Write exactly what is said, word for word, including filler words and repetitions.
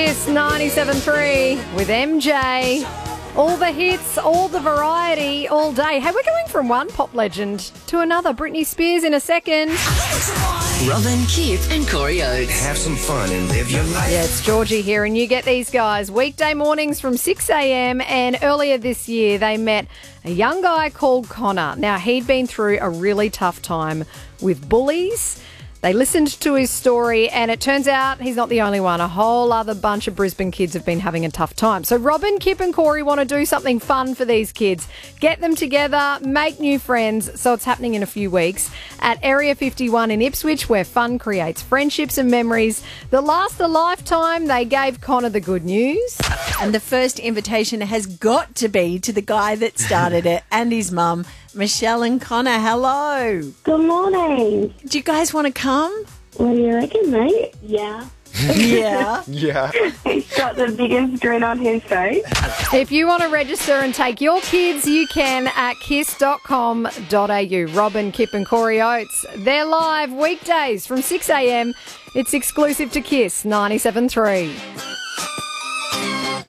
It's ninety-seven point three with M J. All the hits, all the variety, all day. Hey, we're going from one pop legend to another. Britney Spears in a second. Robin, Kip and Corey Oates. Have some fun and live your life. Yeah, it's Georgie here, and you get these guys weekday mornings from six a.m. And earlier this year, they met a young guy called Connor. Now, he'd been through a really tough time with bullies. They listened to his story, and it turns out he's not the only one. A whole other bunch of Brisbane kids have been having a tough time. So Robin, Kip and Corey want to do something fun for these kids. Get them together, make new friends. So it's happening in a few weeks at Area fifty-one in Ipswich, where fun creates friendships and memories that last a lifetime. They gave Connor the good news. And the first invitation has got to be to the guy that started it and his mum, Michelle and Connor. Hello. Good morning. Do you guys want to come? What do you reckon, mate? Yeah. Yeah. Yeah. He's got the biggest grin on his face. If you want to register and take your kids, you can at kiss dot com dot a u. Robin, Kip and Corey Oates. They're live weekdays from six a.m. It's exclusive to Kiss ninety-seven point three.